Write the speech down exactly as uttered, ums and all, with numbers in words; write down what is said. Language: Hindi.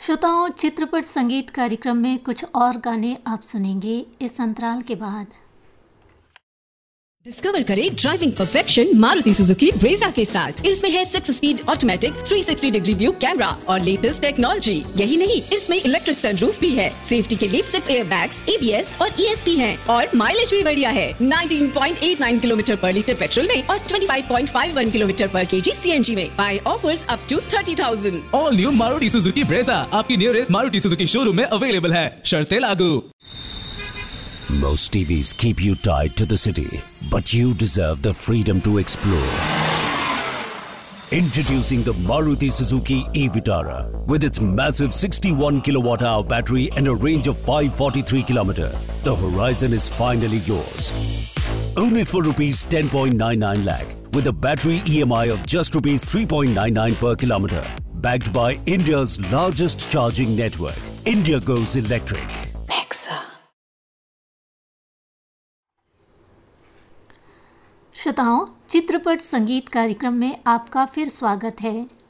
श्रोताओं, चित्रपट संगीत कार्यक्रम में कुछ और गाने आप सुनेंगे इस अंतराल के बाद। डिस्कवर करें driving perfection Maruti Suzuki Brezza के साथ। इसमें है six speed automatic three sixty degree view camera और लेटेस्ट टेक्नोलॉजी। यही नहीं, इसमें इलेक्ट्रिक सनरूफ भी है। सेफ्टी के लिए six air bags, A B S और ई एस पी है और माइलेज भी बढ़िया है। Nineteen point eight nine kilometre पर लीटर पेट्रोल में और twenty five point five one kilometre पर केजी सी एन जी में। Bye offers up to thirty thousand. All new Maruti Suzuki Brezza आपकी नियरेस्ट मारुति सुजुकी शोरूम में अवेलेबल है। शर्तें लागू। Most T Vs keep you tied to the city, but you deserve the freedom to explore. Introducing the Maruti Suzuki e-Vitara with its massive sixty-one kilowatt hour battery and a range of five hundred forty-three kilometers. The horizon is finally yours. Own it for rupees ten point nine nine lakh with a battery E M I of just rupees three point nine nine per kilometer. Backed by India's largest charging network. India goes electric. श्रोताओं, चित्रपट संगीत कार्यक्रम में आपका फिर स्वागत है।